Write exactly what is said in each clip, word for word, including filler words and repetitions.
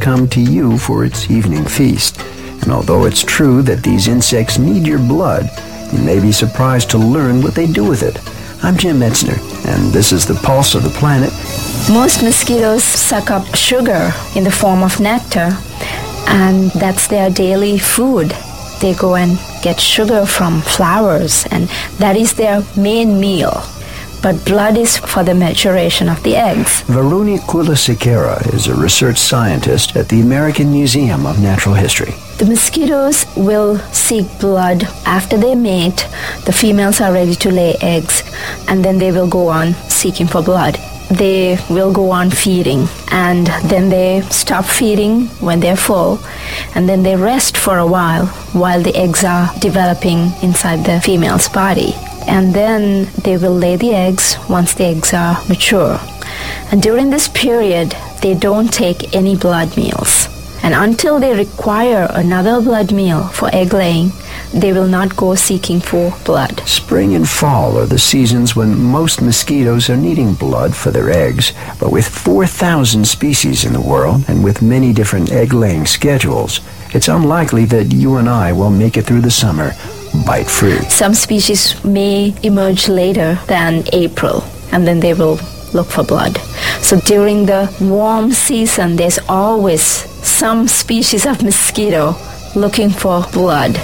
come to you for its evening feast. And although it's true that these insects need your blood, you may be surprised to learn what they do with it. I'm Jim Metzner, and this is the Pulse of the Planet. Most mosquitoes suck up sugar in the form of nectar, and that's their daily food. They go and get sugar from flowers, and that is their main meal. But blood is for the maturation of the eggs. Varuni Kulasekera is a research scientist at the American Museum of Natural History. The mosquitoes will seek blood after they mate. The females are ready to lay eggs, and then they will go on seeking for blood. They will go on feeding, and then they stop feeding when they're full, and then they rest for a while while the eggs are developing inside the female's body. And then they will lay the eggs once the eggs are mature. And during this period, they don't take any blood meals. And until they require another blood meal for egg laying, they will not go seeking for blood. Spring and fall are the seasons when most mosquitoes are needing blood for their eggs. But with four thousand species in the world and with many different egg-laying schedules, it's unlikely that you and I will make it through the summer bite-free. Some species may emerge later than April, and then they will look for blood. So during the warm season, there's always some species of mosquito looking for blood.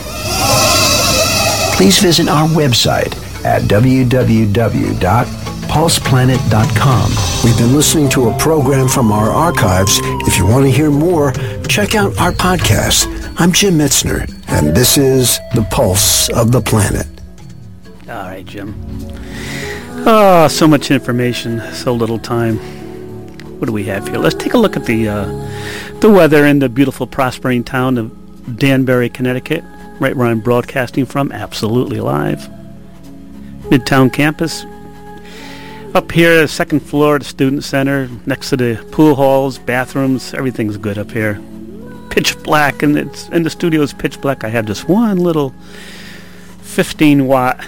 Please visit our website at w w w dot pulse planet dot com. We've been listening to a program from our archives. If you want to hear more, check out our podcast. I'm Jim Metzner, and this is The Pulse of the Planet. All right, Jim. Oh, so much information, so little time. What do we have here? Let's take a look at the uh, the weather in the beautiful, prospering town of Danbury, Connecticut, right where I'm broadcasting from, absolutely live. Midtown campus. Up here, second floor of the student center, next to the pool halls, bathrooms, everything's good up here. Pitch black, and it's in the studio is pitch black. I have just one little fifteen watt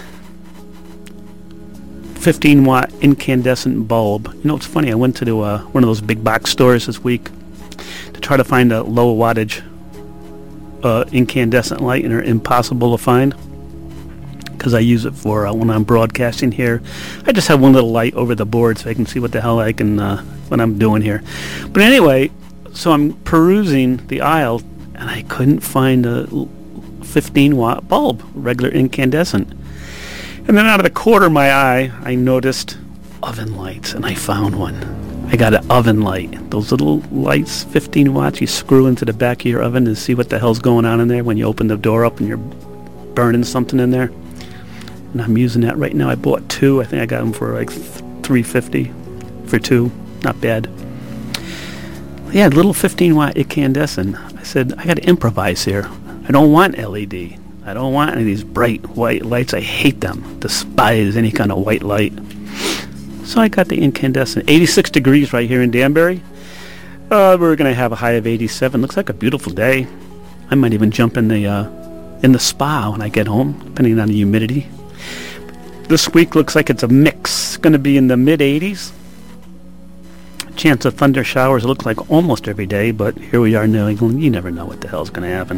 incandescent bulb. You know, it's funny, I went to uh, one of those big box stores this week to try to find a low wattage uh, incandescent light, and they're impossible to find because I use it for uh, when I'm broadcasting here. I just have one little light over the board so I can see what the hell I can uh, what I'm doing here. But anyway, so I'm perusing the aisle, and I couldn't find a fifteen watt bulb, regular incandescent. And then out of the corner of my eye, I noticed oven lights, and I found one. I got an oven light. Those little lights, fifteen watts, you screw into the back of your oven and see what the hell's going on in there when you open the door up and you're burning something in there. And I'm using that right now. I bought two. I think I got them for like three fifty for two. Not bad. Yeah, little fifteen watt incandescent. I said, I got to improvise here. I don't want L E D. I don't want any of these bright white lights. I hate them. Despise any kind of white light. So I got the incandescent. eighty-six degrees right here in Danbury. Uh, we're going to have a high of eighty-seven. Looks like a beautiful day. I might even jump in the uh, in the spa when I get home, depending on the humidity. This week looks like it's a mix. It's going to be in the mid eighties. Chance of thunder showers, it looks like almost every day, but here we are in New England. You never know what the hell's going to happen.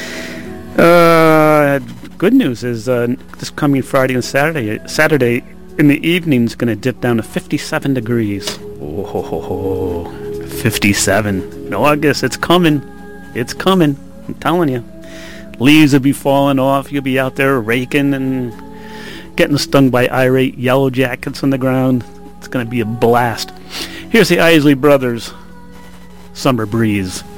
Uh, good news is uh, this coming Friday and Saturday, Saturday in the evening is going to dip down to fifty-seven degrees. Oh, ho, ho, ho. fifty-seven. In August, it's coming. It's coming. I'm telling you. Leaves will be falling off. You'll be out there raking and getting stung by irate yellow jackets on the ground. It's going to be a blast. Here's the Isley Brothers, Summer Breeze.